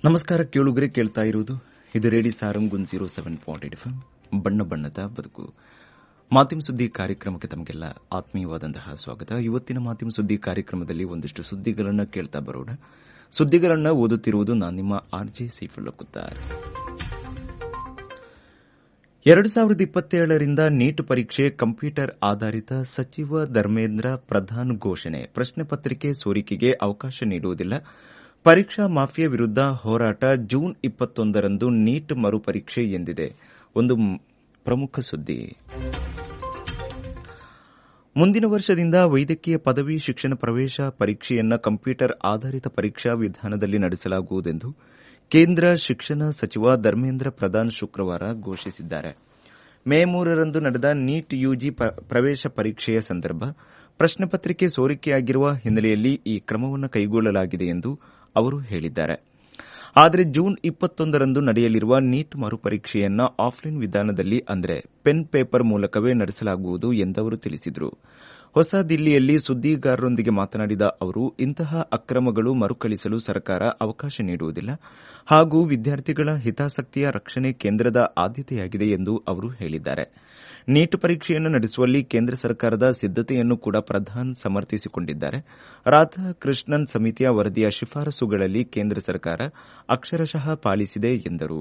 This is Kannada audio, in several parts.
ನಮಸ್ಕಾರ ಕೇಳುಗರೆ, ಕೇಳ್ತಾ ಇರುವುದು ಇದು ರೇಡಿಯೋ ಸಾರಂಗ್ 107.8 FM ಬಣ್ಣ ಬಣ್ಣದ ಬದುಕು ಮಾಧ್ಯಮ ಸುದ್ದಿ ಕಾರ್ಯಕ್ರಮಕ್ಕೆ ತಮಗೆಲ್ಲ ಆತ್ಮೀಯವಾದಂತಹ ಸ್ವಾಗತ. ಇವತ್ತಿನ ಮಾಧ್ಯಮ ಸುದ್ದಿ ಕಾರ್ಯಕ್ರಮದಲ್ಲಿ ಒಂದಿಷ್ಟು ಸುದ್ದಿಗಳನ್ನು ಕೇಳ್ತಾ ಬರೋಣ. ಸುದ್ದಿಗಳನ್ನು ಓದುತ್ತಿರುವುದು ನಾನು ನಿಮ್ಮ ಆರ್ಜೆ ಸೈಫುಲ್ಲಾ ಕುತ್ತಾರ್. 2027ರಿಂದ ನೀಟ್ ಪರೀಕ್ಷೆ ಕಂಪ್ಯೂಟರ್ ಆಧಾರಿತ ಸಚಿವ ಧರ್ಮೇಂದ್ರ ಪ್ರಧಾನ್ ಘೋಷಣೆ. ಪ್ರಶ್ನೆ ಪತ್ರಿಕೆ ಸೋರಿಕೆಗೆ ಅವಕಾಶ ನೀಡುವುದಿಲ್ಲ. ಪರೀಕ್ಷಾ ಮಾಫಿಯಾ ವಿರುದ್ಧ ಹೋರಾಟ. ಜೂನ್ 21ರಂದು ನೀಟ್ ಮರುಪರೀಕ್ಷೆ ಎಂದಿದೆ ಒಂದು ಪ್ರಮುಖ ಸುದ್ದಿ. ಮುಂದಿನ ವರ್ಷದಿಂದ ವೈದ್ಯಕೀಯ ಪದವಿ ಶಿಕ್ಷಣ ಪ್ರವೇಶ ಪರೀಕ್ಷೆಯನ್ನು ಕಂಪ್ಯೂಟರ್ ಆಧಾರಿತ ಪರೀಕ್ಷಾ ವಿಧಾನದಲ್ಲಿ ನಡೆಸಲಾಗುವುದೆಂದು ಕೇಂದ್ರ ಶಿಕ್ಷಣ ಸಚಿವ ಧರ್ಮೇಂದ್ರ ಪ್ರಧಾನ್ ಶುಕ್ರವಾರ ಘೋಷಿಸಿದ್ದಾರೆ. ಮೇ 3ರಂದು ನಡೆದ ನೀಟ್ ಯುಜಿ ಪ್ರವೇಶ ಪರೀಕ್ಷೆಯ ಸಂದರ್ಭ ಪ್ರಶ್ನೆ ಪತ್ರಿಕೆ ಸೋರಿಕೆಯಾಗಿರುವ ಹಿನ್ನೆಲೆಯಲ್ಲಿ ಈ ಕ್ರಮವನ್ನು ಕೈಗೊಳ್ಳಲಾಗಿದೆ ಎಂದು ಅವರು ಹೇಳಿದ್ದಾರೆ. ಆದರೆ ಜೂನ್ 21ರಂದು ನಡೆಯಲಿರುವ ನೀಟ್ ಮರುಪರೀಕ್ಷೆಯನ್ನು ಆಫ್ಲೈನ್ ವಿಧಾನದಲ್ಲಿ ಅಂದರೆ ಪೆನ್ ಪೇಪರ್ ಮೂಲಕವೇ ನಡೆಸಲಾಗುವುದು ಎಂದವರು ತಿಳಿಸಿದರು. ಹೊಸ ದಿಲ್ಲಿಯಲ್ಲಿ ಸುದ್ದಿಗಾರರೊಂದಿಗೆ ಮಾತನಾಡಿದ ಅವರು, ಇಂತಹ ಅಕ್ರಮಗಳು ಮರುಕಳಿಸಲು ಸರ್ಕಾರ ಅವಕಾಶ ನೀಡುವುದಿಲ್ಲ ಹಾಗೂ ವಿದ್ಯಾರ್ಥಿಗಳ ಹಿತಾಸಕ್ತಿಯ ರಕ್ಷಣೆ ಕೇಂದ್ರದ ಆದ್ಯತೆಯಾಗಿದೆ ಎಂದು ಅವರು ಹೇಳಿದ್ದಾರೆ. ನೀಟ್ ಪರೀಕ್ಷೆಯನ್ನು ನಡೆಸುವಲ್ಲಿ ಕೇಂದ್ರ ಸರ್ಕಾರದ ಸಿದ್ದತೆಯನ್ನು ಕೂಡ ಪ್ರಧಾನ್ ಸಮರ್ಥಿಸಿಕೊಂಡಿದ್ದಾರೆ. ರಾಧಾಕೃಷ್ಣನ್ ಸಮಿತಿಯ ವರದಿಯ ಶಿಫಾರಸುಗಳಲ್ಲಿ ಕೇಂದ್ರ ಸರ್ಕಾರ ಅಕ್ಷರಶಃ ಪಾಲಿಸಿದೆ ಎಂದರು.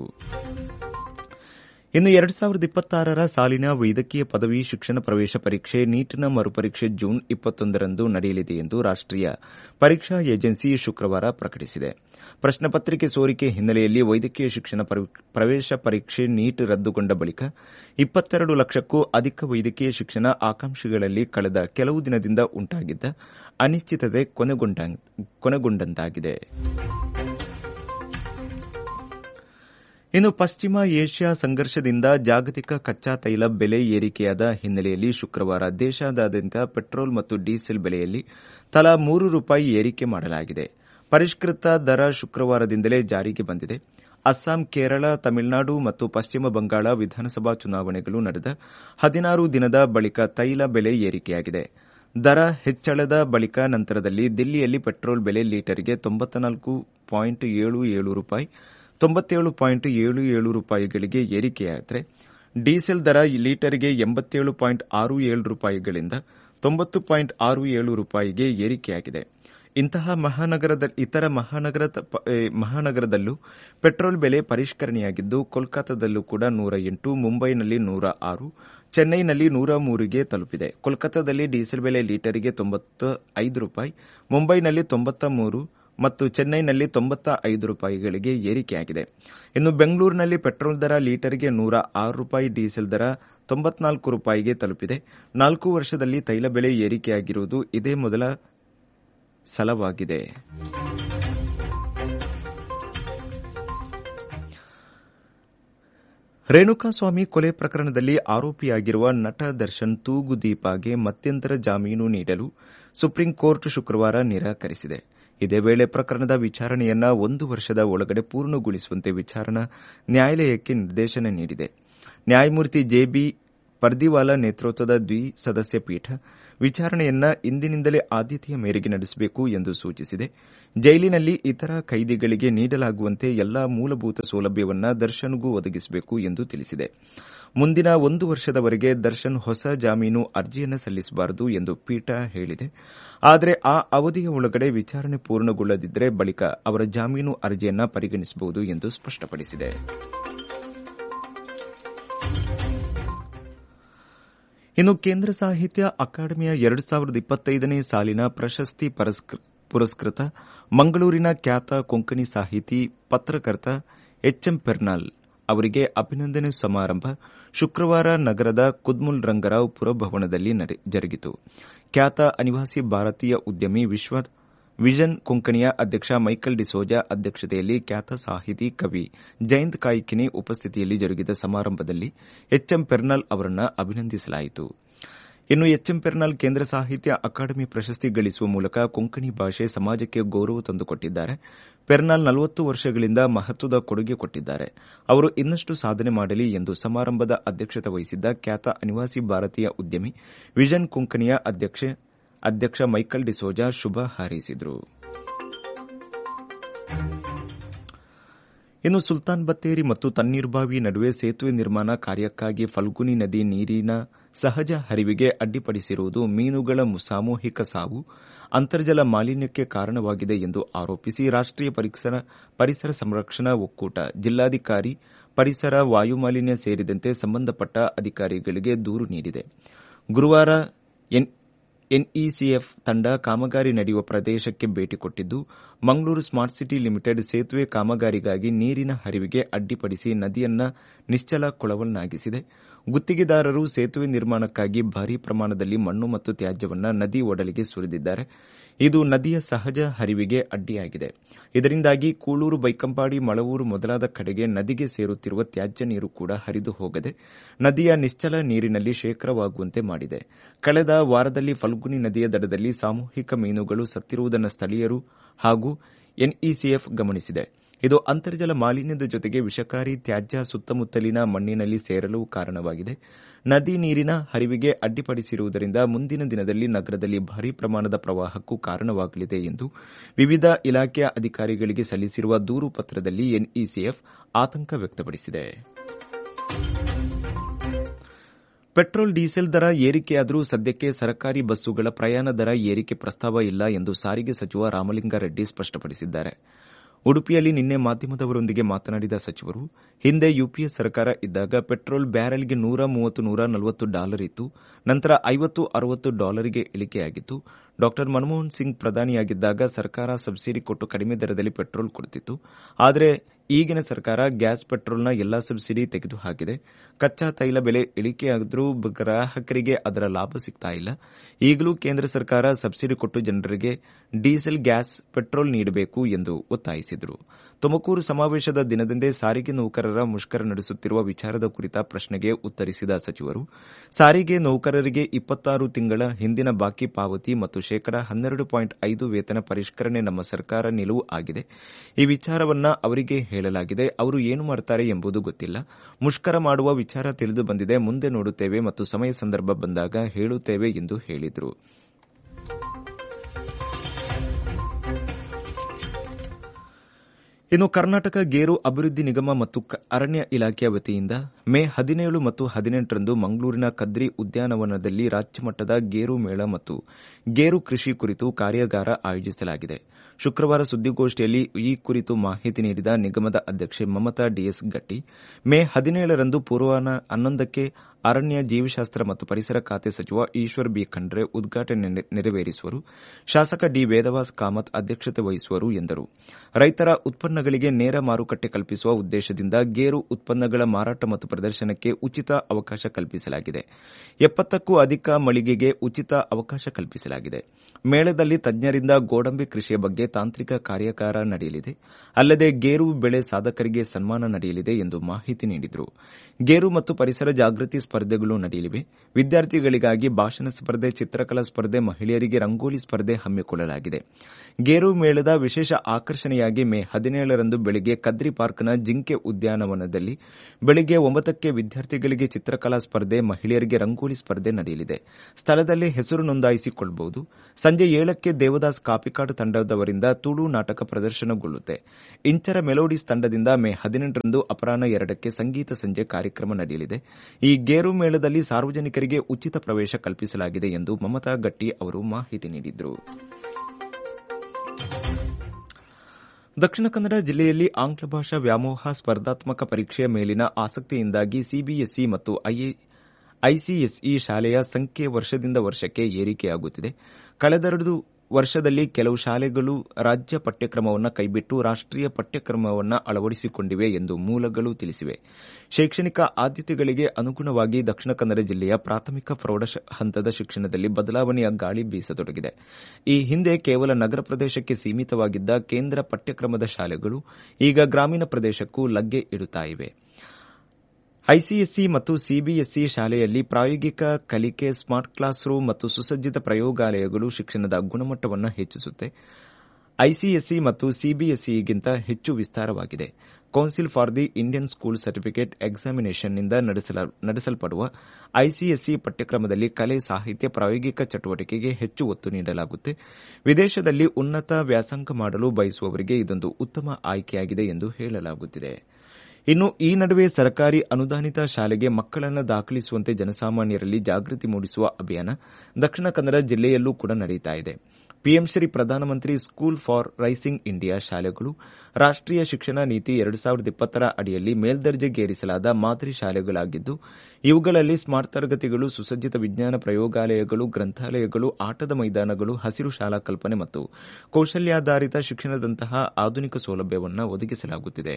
ಇನ್ನು 2026ರ ಸಾಲಿನ ವೈದ್ಯಕೀಯ ಪದವಿ ಶಿಕ್ಷಣ ಪ್ರವೇಶ ಪರೀಕ್ಷೆ ನೀಟ್ನ ಮರುಪರೀಕ್ಷೆ ಜೂನ್ 21ರಂದು ನಡೆಯಲಿದೆ ಎಂದು ರಾಷ್ಟೀಯ ಪರೀಕ್ಷಾ ಏಜೆನ್ಸಿ ಶುಕ್ರವಾರ ಪ್ರಕಟಿಸಿದೆ. ಪ್ರಶ್ನೆ ಪತ್ರಿಕೆ ಸೋರಿಕೆ ಹಿನ್ನೆಲೆಯಲ್ಲಿ ವೈದ್ಯಕೀಯ ಶಿಕ್ಷಣ ಪ್ರವೇಶ ಪರೀಕ್ಷೆ ನೀಟ್ ರದ್ದುಗೊಂಡ ಬಳಿಕ 22 ಲಕ್ಷಕ್ಕೂ ಅಧಿಕ ವೈದ್ಯಕೀಯ ಶಿಕ್ಷಣ ಆಕಾಂಕ್ಷಿಗಳಲ್ಲಿ ಕಳೆದ ಕೆಲವು ದಿನದಿಂದ ಉಂಟಾಗಿದ್ದ ಅನಿಶ್ಚಿತತೆ ಕೊನೆಗೊಂಡಂತಾಗಿದೆ. ಇನ್ನು ಪಶ್ಚಿಮ ಏಷ್ಯಾ ಸಂಘರ್ಷದಿಂದ ಜಾಗತಿಕ ಕಚ್ಚಾ ತೈಲ ಬೆಲೆ ಏರಿಕೆಯಾದ ಹಿನ್ನೆಲೆಯಲ್ಲಿ ಶುಕ್ರವಾರ ದೇಶಾದ್ಯಂತ ಪೆಟ್ರೋಲ್ ಮತ್ತು ಡೀಸೆಲ್ ಬೆಲೆಯಲ್ಲಿ ತಲಾ ₹3 ಏರಿಕೆ ಮಾಡಲಾಗಿದೆ. ಪರಿಷ್ಕೃತ ದರ ಶುಕ್ರವಾರದಿಂದಲೇ ಜಾರಿಗೆ ಬಂದಿದೆ. ಅಸ್ಸಾಂ, ಕೇರಳ, ತಮಿಳುನಾಡು ಮತ್ತು ಪಶ್ಚಿಮ ಬಂಗಾಳ ವಿಧಾನಸಭಾ ಚುನಾವಣೆಗಳು ನಡೆದ 16 ದಿನದ ಬಳಿಕ ತೈಲ ಬೆಲೆ ಏರಿಕೆಯಾಗಿದೆ. ದರ ಹೆಚ್ಚಳದ ಬಳಿಕ ನಂತರದಲ್ಲಿ ದಿಲ್ಲಿಯಲ್ಲಿ ಪೆಟ್ರೋಲ್ ಬೆಲೆ ಲೀಟರ್ಗೆ ₹94.77 ₹97.77ಗಳಿಗೆ ಏರಿಕೆಯಾದರೆ ಡೀಸೆಲ್ ದರ ಲೀಟರ್ಗೆ ₹87.67ಗಳಿಂದ ₹90.67ಗೆ ಏರಿಕೆಯಾಗಿದೆ. ಇತರ ಮಹಾನಗರದಲ್ಲೂ ಪೆಟ್ರೋಲ್ ಬೆಲೆ ಪರಿಷ್ಕರಣೆಯಾಗಿದ್ದು ಕೋಲ್ಕತಾದಲ್ಲೂ ಕೂಡ 108, ಮುಂಬೈನಲ್ಲಿ 106, ಚೆನ್ನೈನಲ್ಲಿ 103ಗೆ ತಲುಪಿದೆ. ಕೋಲ್ಕತಾದಲ್ಲಿ ಡೀಸೆಲ್ ಬೆಲೆ ಲೀಟರ್ಗೆ ₹95, ಮುಂಬೈನಲ್ಲಿ 93 ಮತ್ತು ಚೆನ್ನೈನಲ್ಲಿ ₹95ಗಳಿಗೆ ಏರಿಕೆಯಾಗಿದೆ. ಇನ್ನು ಬೆಂಗಳೂರಿನಲ್ಲಿ ಪೆಟ್ರೋಲ್ ದರ ಲೀಟರ್ಗೆ ₹106, ಡೀಸೆಲ್ ದರ ₹94ಗೆ ತಲುಪಿದೆ. 4 ವರ್ಷದಲ್ಲಿ ತೈಲ ಬೆಲೆ ಏರಿಕೆಯಾಗಿರುವುದು ಇದೇ ಮೊದಲ ಸಲವಾಗಿದೆ. ರೇಣುಕಾಸ್ವಾಮಿ ಕೊಲೆ ಪ್ರಕರಣದಲ್ಲಿ ಆರೋಪಿಯಾಗಿರುವ ನಟ ದರ್ಶನ್ ತೂಗುದೀಪಗೆ ಮಧ್ಯಂತರ ಜಾಮೀನು ನೀಡಲು ಸುಪ್ರೀಂ ಕೋರ್ಟ್ ಶುಕ್ರವಾರ ನಿರಾಕರಿಸಿದೆ. ಇದೇ ವೇಳೆ ಪ್ರಕರಣದ ವಿಚಾರಣೆಯನ್ನು 1 ವರ್ಷದ ಒಳಗಡೆ ಪೂರ್ಣಗೊಳಿಸುವಂತೆ ವಿಚಾರಣಾ ನ್ಯಾಯಾಲಯಕ್ಕೆ ನಿರ್ದೇಶನ ನೀಡಿದೆ. ನ್ಯಾಯಮೂರ್ತಿ ಜೆಬಿ ಪರ್ದಿವಾಲಾ ನೇತೃತ್ವದ ದ್ವಿಸದಸ್ಯ ಪೀಠ ವಿಚಾರಣೆಯನ್ನು ಇಂದಿನಿಂದಲೇ ಆದ್ಯತೆಯ ಮೇರೆಗೆ ನಡೆಸಬೇಕು ಎಂದು ಸೂಚಿಸಿದೆ. ಜೈಲಿನಲ್ಲಿ ಇತರ ಕೈದಿಗಳಿಗೆ ನೀಡಲಾಗುವಂತೆ ಎಲ್ಲಾ ಮೂಲಭೂತ ಸೌಲಭ್ಯವನ್ನು ದರ್ಶನ್ಗೂ ಒದಗಿಸಬೇಕು ಎಂದು ತಿಳಿಸಿದೆ. ಮುಂದಿನ 1 ವರ್ಷದವರೆಗೆ ದರ್ಶನ್ ಹೊಸ ಜಾಮೀನು ಅರ್ಜಿಯನ್ನು ಸಲ್ಲಿಸಬಾರದು ಎಂದು ಪೀಠ ಹೇಳಿದೆ. ಆದರೆ ಆ ಅವಧಿಯ ಒಳಗಡೆ ವಿಚಾರಣೆ ಪೂರ್ಣಗೊಳ್ಳದಿದ್ದರೆ ಬಳಿಕ ಅವರ ಜಾಮೀನು ಅರ್ಜಿಯನ್ನು ಪರಿಗಣಿಸಬಹುದು ಎಂದು ಸ್ಪಷ್ಟಪಡಿಸಿದೆ. ಇನ್ನು ಕೇಂದ್ರ ಸಾಹಿತ್ಯ ಅಕಾಡೆಮಿಯ 2025ನೇ ಸಾಲಿನ ಪ್ರಶಸ್ತಿ ಪುರಸ್ಕೃತ ಮಂಗಳೂರಿನ ಖ್ಯಾತ ಕೊಂಕಣಿ ಸಾಹಿತಿ, ಪತ್ರಕರ್ತ ಎಚ್ಎಂ ಪೆರ್ನಾಲ್ ಅವರಿಗೆ ಅಭಿನಂದನೆ ಸಮಾರಂಭ ಶುಕ್ರವಾರ ನಗರದ ಕುದ್ಮುಲ್ ರಂಗರಾವ್ ಪುರಭವನದಲ್ಲಿ ಜರುಗಿತು. ಖ್ಯಾತ ಅನಿವಾಸಿ ಭಾರತೀಯ ಉದ್ಯಮಿ ವಿಷನ್ ಕೊಂಕಣಿಯ ಅಧ್ಯಕ್ಷ ಮೈಕಲ್ ಡಿಸೋಜಾ ಅಧ್ಯಕ್ಷತೆಯಲ್ಲಿ ಖ್ಯಾತ ಸಾಹಿತಿ, ಕವಿ ಜಯಂತ್ ಕಾಯ್ಕಿನಿ ಉಪಸ್ಥಿತಿಯಲ್ಲಿ ಜರುಗಿದ ಸಮಾರಂಭದಲ್ಲಿ ಎಚ್ಎಂ ಪೆರ್ನಾಲ್ ಅವರನ್ನು ಅಭಿನಂದಿಸಲಾಯಿತು. ಇನ್ನು ಎಚ್ಎಂ ಪೆರ್ನಾಲ್ ಕೇಂದ್ರ ಸಾಹಿತ್ಯ ಅಕಾಡೆಮಿ ಪ್ರಶಸ್ತಿ ಗಳಿಸುವ ಮೂಲಕ ಕೊಂಕಣಿ ಭಾಷೆ, ಸಮಾಜಕ್ಕೆ ಗೌರವ ತಂದುಕೊಟ್ಟಿದ್ದಾರೆ. ಪೆರ್ನಾಲ್ 40 ವರ್ಷಗಳಿಂದ ಮಹತ್ವದ ಕೊಡುಗೆ ಕೊಟ್ಟಿದ್ದಾರೆ. ಅವರು ಇನ್ನಷ್ಟು ಸಾಧನೆ ಮಾಡಲಿ ಎಂದು ಸಮಾರಂಭದ ಅಧ್ಯಕ್ಷತೆ ವಹಿಸಿದ್ದ ಖ್ಯಾತ ಅನಿವಾಸಿ ಭಾರತೀಯ ಉದ್ಯಮಿ ವಿಷನ್ ಕೊಂಕಣಿಯ ಅಧ್ಯಕ್ಷ ಮೈಕಲ್ ಡಿಸೋಜಾ ಶುಭ ಹಾರೈಸಿದರು. ಇನ್ನು ಸುಲ್ತಾನ್ ಬತ್ತೇರಿ ಮತ್ತು ತಣ್ಣೀರ್ಬಾವಿ ನಡುವೆ ಸೇತುವೆ ನಿರ್ಮಾಣ ಕಾರ್ಯಕ್ಕಾಗಿ ಫಲ್ಗುನಿ ನದಿ ನೀರಿನ ಸಹಜ ಹರಿವಿಗೆ ಅಡ್ಡಿಪಡಿಸಿರುವುದು ಮೀನುಗಳ ಸಾಮೂಹಿಕ ಸಾವು, ಅಂತರ್ಜಲ ಮಾಲಿನ್ಯಕ್ಕೆ ಕಾರಣವಾಗಿದೆ ಎಂದು ಆರೋಪಿಸಿ ರಾಷ್ಟೀಯ ಪರಿಸರ ಸಂರಕ್ಷಣಾ ಒಕ್ಕೂಟ ಜಿಲ್ಲಾಧಿಕಾರಿ, ಪರಿಸರ, ವಾಯುಮಾಲಿನ್ಯ ಸೇರಿದಂತೆ ಸಂಬಂಧಪಟ್ಟ ಅಧಿಕಾರಿಗಳಿಗೆ ದೂರು ನೀಡಿದೆ. ಗುರುವಾರ ಎನ್ಇಸಿಎಫ್ ತಂಡ ಕಾಮಗಾರಿ ನಡೆಯುವ ಪ್ರದೇಶಕ್ಕೆ ಭೇಟಿ ಕೊಟ್ಟಿದ್ದು, ಮಂಗಳೂರು ಸ್ಮಾರ್ಟ್ ಸಿಟಿ ಲಿಮಿಟೆಡ್ ಸೇತುವೆ ಕಾಮಗಾರಿಗಾಗಿ ನೀರಿನ ಹರಿವಿಗೆ ಅಡ್ಡಿಪಡಿಸಿ ನದಿಯನ್ನು ನಿಶ್ಚಲ ಕೊಳವನ್ನಾಗಿಸಿದೆ. ಗುತ್ತಿಗೆದಾರರು ಸೇತುವೆ ನಿರ್ಮಾಣಕ್ಕಾಗಿ ಭಾರೀ ಪ್ರಮಾಣದಲ್ಲಿ ಮಣ್ಣು ಮತ್ತು ತ್ಯಾಜ್ಯವನ್ನು ನದಿ ಒಡಲಿಗೆ ಸುರಿದಿದ್ದಾರೆ. ಇದು ನದಿಯ ಸಹಜ ಹರಿವಿಗೆ ಅಡ್ಡಿಯಾಗಿದೆ. ಇದರಿಂದಾಗಿ ಕೂಳೂರು, ಬೈಕಂಪಾಡಿ, ಮಳವೂರು ಮೊದಲಾದ ಕಡೆಗೆ ನದಿಗೆ ಸೇರುತ್ತಿರುವ ತ್ಯಾಜ್ಯ ನೀರು ಕೂಡ ಹರಿದು ಹೋಗದೆ ನದಿಯ ನಿಶ್ಚಲ ನೀರಿನಲ್ಲಿ ಶೇಖರವಾಗುವಂತೆ ಮಾಡಿದೆ. ಕಳೆದ ವಾರದಲ್ಲಿ ಫಲ್ಗುನಿ ನದಿಯ ದಡದಲ್ಲಿ ಸಾಮೂಹಿಕ ಮೀನುಗಳು ಸತ್ತಿರುವುದನ್ನು ಸ್ಥಳೀಯರು ಹಾಗೂ ಎನ್ಇಸಿಎಫ್ ಗಮನಿಸಿದೆ. ಇದು ಅಂತರ್ಜಲ ಮಾಲಿನ್ಯದ ಜೊತೆಗೆ ವಿಷಕಾರಿ ತ್ಯಾಜ್ಯ ಸುತ್ತಮುತ್ತಲಿನ ಮಣ್ಣಿನಲ್ಲಿ ಸೇರಲು ಕಾರಣವಾಗಿದೆ. ನದಿ ನೀರಿನ ಹರಿವಿಗೆ ಅಡ್ಡಿಪಡಿಸಿರುವುದರಿಂದ ಮುಂದಿನ ದಿನದಲ್ಲಿ ನಗರದಲ್ಲಿ ಭಾರೀ ಪ್ರಮಾಣದ ಪ್ರವಾಹಕ್ಕೂ ಕಾರಣವಾಗಲಿದೆ ಎಂದು ವಿವಿಧ ಇಲಾಖೆಯ ಅಧಿಕಾರಿಗಳಿಗೆ ಸಲ್ಲಿಸಿರುವ ದೂರು ಪತ್ರದಲ್ಲಿ ಎನ್ಇಸಿಎಫ್ ಆತಂಕ ವ್ಯಕ್ತಪಡಿಸಿದೆ. ಪೆಟ್ರೋಲ್, ಡೀಸೆಲ್ ದರ ಏರಿಕೆಯಾದರೂ ಸದ್ಯಕ್ಕೆ ಸರ್ಕಾರಿ ಬಸ್ಸುಗಳ ಪ್ರಯಾಣ ದರ ಏರಿಕೆ ಪ್ರಸ್ತಾವ ಇಲ್ಲ ಎಂದು ಸಾರಿಗೆ ಸಚಿವ ರಾಮಲಿಂಗಾರೆಡ್ಡಿ ಸ್ಪಷ್ಟಪಡಿಸಿದ್ದಾರೆ. ಉಡುಪಿಯಲ್ಲಿ ನಿನ್ನೆ ಮಾಧ್ಯಮದವರೊಂದಿಗೆ ಮಾತನಾಡಿದ ಸಚಿವರು, ಹಿಂದೆ ಯುಪಿಎ ಸರ್ಕಾರ ಇದ್ದಾಗ ಪೆಟ್ರೋಲ್ ಬ್ಯಾರೆಲ್ಗೆ $130-140 ಇತ್ತು. ನಂತರ $50-60ಗೆ ಇಳಿಕೆಯಾಗಿತ್ತು. ಡಾ ಮನಮೋಹನ್ ಸಿಂಗ್ ಪ್ರಧಾನಿಯಾಗಿದ್ದಾಗ ಸರ್ಕಾರ ಸಬ್ಸಿಡಿ ಕೊಟ್ಟು ಕಡಿಮೆ ದರದಲ್ಲಿ ಪೆಟ್ರೋಲ್ ಕೊಡುತ್ತಿತ್ತು. ಆದರೆ ಈಗಿನ ಸರ್ಕಾರ ಗ್ಯಾಸ್, ಪೆಟ್ರೋಲ್ನ ಎಲ್ಲಾ ಸಬ್ಸಿಡಿ ತೆಗೆದುಹಾಕಿದೆ. ಕಚ್ಚಾ ತೈಲ ಬೆಲೆ ಇಳಿಕೆಯಾದರೂ ಗ್ರಾಹಕರಿಗೆ ಅದರ ಲಾಭ ಸಿಗ್ತಾ ಇಲ್ಲ. ಈಗಲೂ ಕೇಂದ್ರ ಸರ್ಕಾರ ಸಬ್ಸಿಡಿ ಕೊಟ್ಟು ಜನರಿಗೆ ಡೀಸೆಲ್, ಗ್ಯಾಸ್, ಪೆಟ್ರೋಲ್ ನೀಡಬೇಕು ಎಂದು ಒತ್ತಾಯಿಸಿದರು. ತುಮಕೂರು ಸಮಾವೇಶದ ದಿನದಂದೇ ಸಾರಿಗೆ ನೌಕರರ ಮುಷ್ಕರ ನಡೆಸುತ್ತಿರುವ ವಿಚಾರದ ಕುರಿತ ಪ್ರಶ್ನೆಗೆ ಉತ್ತರಿಸಿದ ಸಚಿವರು, ಸಾರಿಗೆ ನೌಕರರಿಗೆ 26 ತಿಂಗಳ ಹಿಂದಿನ ಬಾಕಿ ಪಾವತಿ ಮತ್ತು ಶೇಕಡಾ 12.5 ವೇತನ ಪರಿಷ್ಕರಣೆ ನಮ್ಮ ಸರ್ಕಾರ ನಿಲುವು ಆಗಿದೆ. ಈ ವಿಚಾರವನ್ನ ಅವರಿಗೆ ಹೇಳಲಾಗಿದೆ. ಅವರು ಏನು ಮಾಡುತ್ತಾರೆ ಎಂಬುದು ಗೊತ್ತಿಲ್ಲ. ಮುಷ್ಕರ ಮಾಡುವ ವಿಚಾರ ತಿಳಿದು ಬಂದಿದೆ. ಮುಂದೆ ನೋಡುತ್ತೇವೆ ಮತ್ತು ಸಮಯ ಸಂದರ್ಭ ಬಂದಾಗ ಹೇಳುತ್ತೇವೆ ಎಂದು ಹೇಳಿದರು. ಇನ್ನು ಕರ್ನಾಟಕ ಗೇರು ಅಭಿವೃದ್ಧಿ ನಿಗಮ ಮತ್ತು ಅರಣ್ಯ ಇಲಾಖೆಯ ವತಿಯಿಂದ ಮೇ 17 ಮತ್ತು 18ರಂದು ಮಂಗಳೂರಿನ ಕದ್ರಿ ಉದ್ಯಾನವನದಲ್ಲಿ ರಾಜ್ಯಮಟ್ಟದ ಗೇರು ಮೇಳ ಮತ್ತು ಗೇರು ಕೃಷಿ ಕುರಿತು ಕಾರ್ಯಾಗಾರ ಆಯೋಜಿಸಲಾಗಿದೆ. ಶುಕ್ರವಾರ ಸುದ್ದಿಗೋಷ್ಠಿಯಲ್ಲಿ ಈ ಕುರಿತು ಮಾಹಿತಿ ನೀಡಿದ ನಿಗಮದ ಅಧ್ಯಕ್ಷೆ ಮಮತಾ ಡಿಎಸ್ ಗಟ್ಟಿ, ಮೇ 17ರಂದು ಪೂರ್ವಾಹ್ನ 11ಕ್ಕೆ ಅರಣ್ಯ, ಜೀವಶಾಸ್ತ್ರ ಮತ್ತು ಪರಿಸರ ಖಾತೆ ಸಚಿವ ಈಶ್ವರ್ ಬಿ ಖಂಡ್ರೆ ಉದ್ಘಾಟನೆ ನೆರವೇರಿಸುವರು. ಶಾಸಕ ಡಿ ವೇದವಾಸ್ ಕಾಮತ್ ಅಧ್ಯಕ್ಷತೆ ವಹಿಸುವರು ಎಂದರು. ರೈತರ ಉತ್ಪನ್ನಗಳಿಗೆ ನೇರ ಮಾರುಕಟ್ಟೆ ಕಲ್ಪಿಸುವ ಉದ್ದೇಶದಿಂದ ಗೇರು ಉತ್ಪನ್ನಗಳ ಮಾರಾಟ ಮತ್ತು ಪ್ರದರ್ಶನಕ್ಕೆ ಉಚಿತ ಅವಕಾಶ ಕಲ್ಪಿಸಲಾಗಿದೆ. 70ಕ್ಕೂ ಅಧಿಕ ಮಳಿಗೆಗೆ ಉಚಿತ ಅವಕಾಶ ಕಲ್ಪಿಸಲಾಗಿದೆ. ಮೇಳದಲ್ಲಿ ತಜ್ಞರಿಂದ ಗೋಡಂಬಿ ಕೃಷಿಯ ಬಗ್ಗೆ ತಾಂತ್ರಿಕ ಕಾರ್ಯಾಗಾರ ನಡೆಯಲಿದೆ. ಅಲ್ಲದೆ ಗೇರು ಬೆಳೆ ಸಾಧಕರಿಗೆ ಸನ್ಮಾನ ನಡೆಯಲಿದೆ ಎಂದು ಮಾಹಿತಿ ನೀಡಿದರು. ಗೇರು ಮತ್ತು ಪರಿಸರ ಜಾಗೃತಿ ಸ್ಪರ್ಧೆಗಳು ನಡೆಯಲಿವೆ. ವಿದ್ಯಾರ್ಥಿಗಳಿಗಾಗಿ ಭಾಷಣ ಸ್ಪರ್ಧೆ, ಚಿತ್ರಕಲಾ ಸ್ಪರ್ಧೆ, ಮಹಿಳೆಯರಿಗೆ ರಂಗೋಲಿ ಸ್ಪರ್ಧೆ ಹಮ್ಮಿಕೊಳ್ಳಲಾಗಿದೆ. ಗೇರು ಮೇಳದ ವಿಶೇಷ ಆಕರ್ಷಣೆಯಾಗಿ ಮೇ 17ರಂದು ಬೆಳಗ್ಗೆ ಕದ್ರಿ ಪಾರ್ಕ್ನ ಜಿಂಕೆ ಉದ್ಯಾನವನದಲ್ಲಿ ಬೆಳಗ್ಗೆ 9ಕ್ಕೆ ವಿದ್ಯಾರ್ಥಿಗಳಿಗೆ ಚಿತ್ರಕಲಾ ಸ್ಪರ್ಧೆ, ಮಹಿಳೆಯರಿಗೆ ರಂಗೋಲಿ ಸ್ಪರ್ಧೆ ನಡೆಯಲಿದೆ. ಸ್ಥಳದಲ್ಲೇ ಹೆಸರು ನೋಂದಾಯಿಸಿಕೊಳ್ಳಬಹುದು. ಸಂಜೆ 7ಕ್ಕೆ ದೇವದಾಸ್ ಕಾಪಿಕಾಡು ತಂಡದವರಿಂದ ತುಳು ನಾಟಕ ಪ್ರದರ್ಶನಗೊಳ್ಳುತ್ತೆ. ಇಂಚರ ಮೆಲೋಡಿಸ್ ತಂಡದಿಂದ ಮೇ 18ರಂದು ಅಪರಾಹ್ನ 2ಕ್ಕೆ ಸಂಗೀತ ಸಂಜೆ ಕಾರ್ಯಕ್ರಮ ನಡೆಯಲಿದೆ. ಈ ಗೇರು ಮೇಳದಲ್ಲಿ ಸಾರ್ವಜನಿಕರಿಗೆ ಉಚಿತ ಪ್ರವೇಶ ಕಲ್ಪಿಸಲಾಗಿದೆ ಎಂದು ಮಮತಾ ಗಟ್ಟಿ ಅವರು ಮಾಹಿತಿ ನೀಡಿದರು. ದಕ್ಷಿಣ ಕನ್ನಡ ಜಿಲ್ಲೆಯಲ್ಲಿ ಆಂಗ್ಲ ಭಾಷಾ ವ್ಯಾಮೋಹ ಸ್ಪರ್ಧಾತ್ಮಕ ಪರೀಕ್ಷೆಯ ಮೇಲಿನ ಆಸಕ್ತಿಯಿಂದಾಗಿ ಸಿಬಿಎಸ್ಇ ಮತ್ತು ಐಸಿಎಸ್ಇ ಶಾಲೆಯ ಸಂಖ್ಯೆ ವರ್ಷದಿಂದ ವರ್ಷಕ್ಕೆ ಏರಿಕೆಯಾಗುತ್ತಿದೆ. ಕಳೆದೆರಡು ವರ್ಷದಲ್ಲಿ ಕೆಲವು ಶಾಲೆಗಳು ರಾಜ್ಯ ಪಠ್ಯಕ್ರಮವನ್ನು ಕೈಬಿಟ್ಟು ರಾಷ್ಟೀಯ ಪಠ್ಯಕ್ರಮವನ್ನು ಅಳವಡಿಸಿಕೊಂಡಿವೆ ಎಂದು ಮೂಲಗಳು ತಿಳಿಸಿವೆ. ಶೈಕ್ಷಣಿಕ ಆದ್ಯತೆಗಳಿಗೆ ಅನುಗುಣವಾಗಿ ದಕ್ಷಿಣ ಕನ್ನಡ ಜಿಲ್ಲೆಯ ಪ್ರಾಥಮಿಕ ಪ್ರೌಢ ಹಂತದ ಶಿಕ್ಷಣದಲ್ಲಿ ಬದಲಾವಣೆಯ ಗಾಳಿ ಬೀಸತೊಡಗಿದೆ. ಈ ಹಿಂದೆ ಕೇವಲ ನಗರ ಪ್ರದೇಶಕ್ಕೆ ಸೀಮಿತವಾಗಿದ್ದ ಕೇಂದ್ರ ಪಠ್ಯಕ್ರಮದ ಶಾಲೆಗಳು ಈಗ ಗ್ರಾಮೀಣ ಪ್ರದೇಶಕ್ಕೂ ಲಗ್ಗೆ ಇಡುತ್ತಿವೆ. ಐಸಿಎಸ್ಇ ಮತ್ತು ಸಿಬಿಎಸ್ಇ ಶಾಲೆಯಲ್ಲಿ ಪ್ರಾಯೋಗಿಕ ಕಲಿಕೆ, ಸ್ಮಾರ್ಟ್ ಕ್ಲಾಸ್ ರೂಮ್ ಮತ್ತು ಸುಸಜ್ಜಿತ ಪ್ರಯೋಗಾಲಯಗಳು ಶಿಕ್ಷಣದ ಗುಣಮಟ್ಟವನ್ನು ಹೆಚ್ಚಿಸುತ್ತೆ. ಐಸಿಎಸ್ಇ ಮತ್ತು ಸಿಬಿಎಸ್ಇಗಿಂತ ಹೆಚ್ಚು ವಿಸ್ತಾರವಾಗಿದೆ. Council for the Indian school certificate ಎಕ್ಸಾಮಿನೇಷನ್ನಿಂದ ನಡೆಸಲ್ಪಡುವ ಐಸಿಎಸ್ಇ ಪಠ್ಯಕ್ರಮದಲ್ಲಿ ಕಲೆ, ಸಾಹಿತ್ಯ, ಪ್ರಾಯೋಗಿಕ ಚಟುವಟಿಕೆಗೆ ಹೆಚ್ಚು ಒತ್ತು ನೀಡಲಾಗುತ್ತೆ. ವಿದೇಶದಲ್ಲಿ ಉನ್ನತ ವ್ಯಾಸಂಗ ಮಾಡಲು ಬಯಸುವವರಿಗೆ ಇದೊಂದು ಉತ್ತಮ ಆಯ್ಕೆಯಾಗಿದೆ ಎಂದು ಹೇಳಲಾಗುತ್ತಿದೆ. ಇನ್ನು ಈ ನಡುವೆ ಸರ್ಕಾರಿ ಅನುದಾನಿತ ಶಾಲೆಗೆ ಮಕ್ಕಳನ್ನು ದಾಖಲಿಸುವಂತೆ ಜನಸಾಮಾನ್ಯರಲ್ಲಿ ಜಾಗೃತಿ ಮೂಡಿಸುವ ಅಭಿಯಾನ ದಕ್ಷಿಣ ಕನ್ನಡ ಜಿಲ್ಲೆಯಲ್ಲೂ ಕೂಡ ನಡೆಯುತ್ತಾ ಇದೆ. ಪಿಎಂ ಶ್ರೀ ಪ್ರಧಾನಮಂತ್ರಿ ಸ್ಕೂಲ್ ಫಾರ್ ರೈಸಿಂಗ್ ಇಂಡಿಯಾ ಶಾಲೆಗಳು ರಾಷ್ಟೀಯ ಶಿಕ್ಷಣ ನೀತಿ 2020 ಅಡಿಯಲ್ಲಿ ಮೇಲ್ದರ್ಜೆಗೇರಿಸಲಾದ ಮಾದರಿ ಶಾಲೆಗಳಾಗಿದ್ದು, ಇವುಗಳಲ್ಲಿ ಸ್ಮಾರ್ಟ್ ತರಗತಿಗಳು, ಸುಸಜ್ಜಿತ ವಿಜ್ಞಾನ ಪ್ರಯೋಗಾಲಯಗಳು, ಗ್ರಂಥಾಲಯಗಳು, ಆಟದ ಮೈದಾನಗಳು, ಹಸಿರು ಶಾಲಾ ಕಲ್ಪನೆ ಮತ್ತು ಕೌಶಲ್ಯಾಧಾರಿತ ಶಿಕ್ಷಣದಂತಹ ಆಧುನಿಕ ಸೌಲಭ್ಯವನ್ನು ಒದಗಿಸಲಾಗುತ್ತಿದೆ.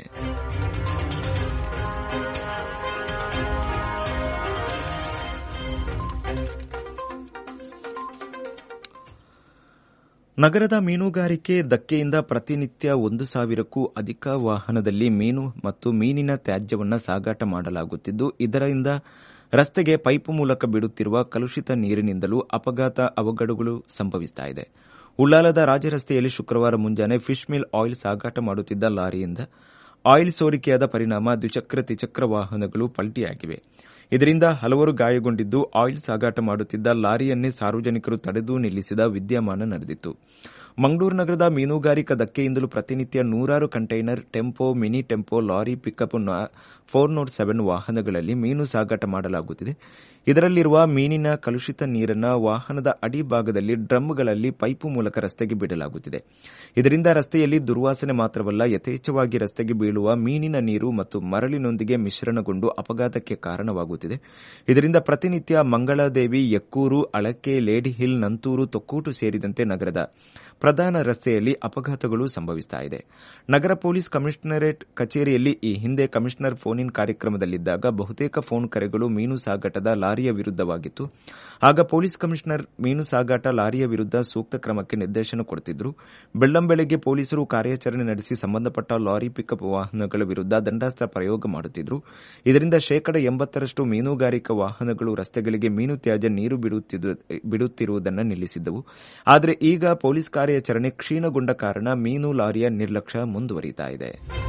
ನಗರದ ಮೀನುಗಾರಿಕೆ ಧಕ್ಕೆಯಿಂದ ಪ್ರತಿನಿತ್ಯ 1,000ಕ್ಕೂ ಅಧಿಕ ವಾಹನದಲ್ಲಿ ಮೀನು ಮತ್ತು ಮೀನಿನ ತ್ಯಾಜ್ಯವನ್ನು ಸಾಗಾಟ ಮಾಡಲಾಗುತ್ತಿದ್ದು, ಇದರಿಂದ ರಸ್ತೆಗೆ ಪೈಪ್ ಮೂಲಕ ಬಿಡುತ್ತಿರುವ ಕಲುಷಿತ ನೀರಿನಿಂದಲೂ ಅವಘಡಗಳು ಸಂಭವಿಸುತ್ತಿದೆ. ಉಳ್ಳಾಲದ ರಾಜರಸ್ತೆಯಲ್ಲಿ ಶುಕ್ರವಾರ ಮುಂಜಾನೆ ಫಿಶ್ ಮಿಲ್ ಆಯಿಲ್ ಸಾಗಾಟ ಮಾಡುತ್ತಿದ್ದ ಲಾರಿಯಿಂದ ಆಯಿಲ್ ಸೋರಿಕೆಯಾದ ಪರಿಣಾಮ ದ್ವಿಚಕ್ರ ತ್ರಿಚಕ್ರ ವಾಹನಗಳು ಪಲ್ಟಿಯಾಗಿವೆ. ಇದರಿಂದ ಹಲವರು ಗಾಯಗೊಂಡಿದ್ದು, ಆಯಿಲ್ ಸಾಗಾಟ ಮಾಡುತ್ತಿದ್ದ ಲಾರಿಯನ್ನೇ ಸಾರ್ವಜನಿಕರು ತಡೆದು ನಿಲ್ಲಿಸಿದ ವಿದ್ಯಮಾನ ನಡೆದಿತ್ತು. ಮಂಗಳೂರು ನಗರದ ಮೀನುಗಾರಿಕಾ ಧಕ್ಕೆಯಿಂದಲೂ ಪ್ರತಿನಿತ್ಯ ನೂರಾರು container, tempo, mini tempo, lorry, pickup 407 ವಾಹನಗಳಲ್ಲಿ ಮೀನು ಸಾಗಾಟ ಮಾಡಲಾಗುತ್ತಿದೆ. ಇದರಲ್ಲಿರುವ ಮೀನಿನ ಕಲುಷಿತ ನೀರನ್ನು ವಾಹನದ ಅಡಿಭಾಗದಲ್ಲಿ ಡ್ರಮ್ಗಳಲ್ಲಿ ಪೈಪು ಮೂಲಕ ರಸ್ತೆಗೆ ಬಿಡಲಾಗುತ್ತಿದೆ. ಇದರಿಂದ ರಸ್ತೆಯಲ್ಲಿ ದುರ್ವಾಸನೆ ಮಾತ್ರವಲ್ಲ, ಯಥೇಚ್ಛವಾಗಿ ರಸ್ತೆಗೆ ಬೀಳುವ ಮೀನಿನ ನೀರು ಮತ್ತು ಮರಳಿನೊಂದಿಗೆ ಮಿಶ್ರಣಗೊಂಡು ಅಪಘಾತಕ್ಕೆ ಕಾರಣವಾಗುತ್ತಿದೆ. ಇದರಿಂದ ಪ್ರತಿನಿತ್ಯ ಮಂಗಳಾದೇವಿ, ಯಕ್ಕೂರು, ಅಳಕೆ, ಲೇಡಿ ಹಿಲ್, ನಂತೂರು, ತೊಕ್ಕೋಟು ಸೇರಿದಂತೆ ನಗರದ ಪ್ರಧಾನ ರಸ್ತೆಯಲ್ಲಿ ಅಪಘಾತಗಳು ಸಂಭವಿಸುತ್ತಿದೆ. ನಗರ ಪೊಲೀಸ್ ಕಮಿಷನರೇಟ್ ಕಚೇರಿಯಲ್ಲಿ ಈ ಹಿಂದೆ ಕಮಿಷನರ್ ಫೋನ್ ಇನ್ ಕಾರ್ಯಕ್ರಮದಲ್ಲಿದ್ದಾಗ ಬಹುತೇಕ ಫೋನ್ ಕರೆಗಳು ಮೀನು ಸಾಗಾಟದ ಲಾರಿಯ ವಿರುದ್ದವಾಗಿತ್ತು. ಆಗ ಪೊಲೀಸ್ ಕಮಿಷನರ್ ಮೀನು ಸಾಗಾಟ ಲಾರಿಯ ವಿರುದ್ದ ಸೂಕ್ತ ಕ್ರಮಕ್ಕೆ ನಿರ್ದೇಶನ ಕೊಡುತ್ತಿದ್ದರು. ಬೆಳ್ಳಂಬೆಳಗ್ಗೆ ಪೊಲೀಸರು ಕಾರ್ಯಾಚರಣೆ ನಡೆಸಿ ಸಂಬಂಧಪಟ್ಟ ಲಾರಿ, ಪಿಕಪ್ ವಾಹನಗಳ ವಿರುದ್ದ ದಂಡಾಸ್ತ್ರ ಪ್ರಯೋಗ ಮಾಡುತ್ತಿದ್ದರು. ಇದರಿಂದ 80% ಮೀನುಗಾರಿಕಾ ವಾಹನಗಳು ರಸ್ತೆಗಳಿಗೆ ಮೀನು ತ್ಯಾಜ್ಯ ನೀರು ಬಿಡುತ್ತಿರುವುದನ್ನು ನಿಲ್ಲಿಸಿದ್ದವು. ಆದರೆ ಈಗ ಪೊಲೀಸ್ ಕಾರ್ಯಾಚರಣೆ ಕ್ಷೀಣಗೊಂಡ ಕಾರಣ ಮೀನು ಲಾರಿಯ ನಿರ್ಲಕ್ಷ್ಯ ಮುಂದುವರಿಯುತ್ತಿದೆ.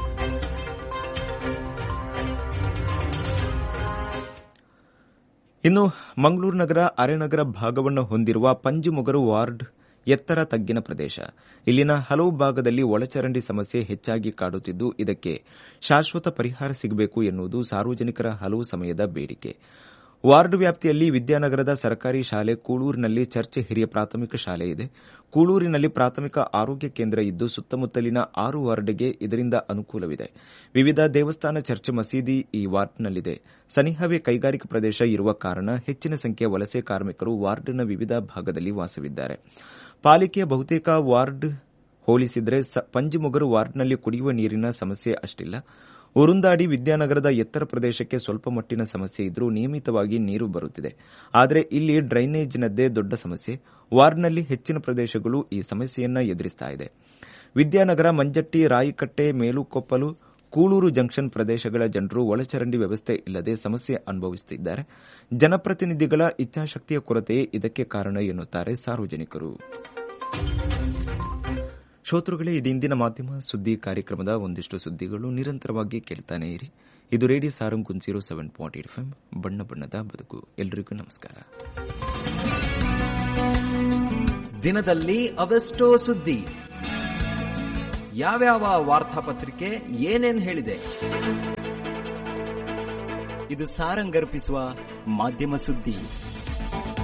ಇನ್ನು ಮಂಗಳೂರು ನಗರ ಅರೆನಗರ ಭಾಗವನ್ನು ಹೊಂದಿರುವ ಪಂಜಿಮೊಗರು ವಾರ್ಡ್ ಎತ್ತರ ತಗ್ಗಿನ ಪ್ರದೇಶ. ಇಲ್ಲಿನ ಹಲವು ಭಾಗದಲ್ಲಿ ಒಳಚರಂಡಿ ಸಮಸ್ಯೆ ಹೆಚ್ಚಾಗಿ ಕಾಡುತ್ತಿದ್ದು, ಇದಕ್ಕೆ ಶಾಶ್ವತ ಪರಿಹಾರ ಸಿಗಬೇಕು ಎನ್ನುವುದು ಸಾರ್ವಜನಿಕರ ಹಲವು ಸಮಯದ ಬೇಡಿಕೆ. ವಾರ್ಡ್ ವ್ಯಾಪ್ತಿಯಲ್ಲಿ ವಿದ್ಯಾನಗರದ ಸರ್ಕಾರಿ ಶಾಲೆ, ಕೂಳೂರಿನಲ್ಲಿ ಚರ್ಚ್ ಹಿರಿಯ ಪ್ರಾಥಮಿಕ ಶಾಲೆ ಇದೆ. ಕೂಳೂರಿನಲ್ಲಿ ಪ್ರಾಥಮಿಕ ಆರೋಗ್ಯ ಕೇಂದ್ರ ಇದ್ದು, ಸುತ್ತಮುತ್ತಲಿನ 6 ವಾರ್ಡ್ಗೆ ಇದರಿಂದ ಅನುಕೂಲವಿದೆ. ವಿವಿಧ ದೇವಸ್ಥಾನ, ಚರ್ಚ್, ಮಸೀದಿ ಈ ವಾರ್ಡ್ನಲ್ಲಿದೆ. ಸನಿಹವೇ ಕೈಗಾರಿಕಾ ಪ್ರದೇಶ ಇರುವ ಕಾರಣ ಹೆಚ್ಚಿನ ಸಂಖ್ಯೆಯ ವಲಸೆ ಕಾರ್ಮಿಕರು ವಾರ್ಡ್ನ ವಿವಿಧ ಭಾಗದಲ್ಲಿ ವಾಸವಿದ್ದಾರೆ. ಪಾಲಿಕೆಯ ಬಹುತೇಕ ವಾರ್ಡ್ ಹೋಲಿಸಿದರೆ ಪಂಜಿಮೊಗರು ವಾರ್ಡ್ನಲ್ಲಿ ಕುಡಿಯುವ ನೀರಿನ ಸಮಸ್ಯೆ ಅಷ್ಟಿಲ್ಲ. ಉರುಂದಾಡಿ, ವಿದ್ಯಾನಗರದ ಎತ್ತರ ಪ್ರದೇಶಕ್ಕೆ ಸ್ವಲ್ಪ ಮಟ್ಟಿನ ಸಮಸ್ಯೆ ಇದ್ದರೂ ನಿಯಮಿತವಾಗಿ ನೀರು ಬರುತ್ತಿದೆ. ಆದರೆ ಇಲ್ಲಿ ಡ್ರೈನೇಜ್ನದ್ದೇ ದೊಡ್ಡ ಸಮಸ್ಯೆ. ವಾರ್ಡ್ನಲ್ಲಿ ಹೆಚ್ಚಿನ ಪ್ರದೇಶಗಳು ಈ ಸಮಸ್ಯೆಯನ್ನು ಎದುರಿಸುತ್ತಿದೆ. ವಿದ್ಯಾನಗರ, ಮಂಜಟ್ಟಿ, ರಾಯಿಕಟ್ಟೆ, ಮೇಲುಕೊಪ್ಪಲು, ಕೂಳೂರು ಜಂಕ್ಷನ್ ಪ್ರದೇಶಗಳ ಜನರು ಒಳಚರಂಡಿ ವ್ಯವಸ್ಥೆ ಇಲ್ಲದೆ ಸಮಸ್ಯೆ ಅನುಭವಿಸುತ್ತಿದ್ದಾರೆ. ಜನಪ್ರತಿನಿಧಿಗಳ ಇಚ್ಛಾಶಕ್ತಿಯ ಕೊರತೆಯೇ ಇದಕ್ಕೆ ಕಾರಣ ಎನ್ನುತ್ತಾರೆ ಸಾರ್ವಜನಿಕರು. ಶ್ರೋತೃಗಳೇ, ಇದು ಇಂದಿನ ಮಾಧ್ಯಮ ಸುದ್ದಿ ಕಾರ್ಯಕ್ರಮದ ಒಂದಿಷ್ಟು ಸುದ್ದಿಗಳು. ನಿರಂತರವಾಗಿ ಕೇಳ್ತಾನೆ ಇರಿ. ಇದು ರೇಡಿಯೋ ಸಾರಂಗ್ 107.8 FM, ಬಣ್ಣ ಬಣ್ಣದ ಬದುಕು. ಎಲ್ಲರಿಗೂ ನಮಸ್ಕಾರ. ದಿನದಲ್ಲಿ ಅವೆಷ್ಟೋ ಸುದ್ದಿ, ಯಾವ್ಯಾವ ವಾರ್ತಾಪತ್ರಿಕೆ ಏನೇನ್ ಹೇಳಿದೆ, ಇದು ಸಾರಂಗರ್ಪಿಸುವ ಮಾಧ್ಯಮ ಸುದ್ದಿ.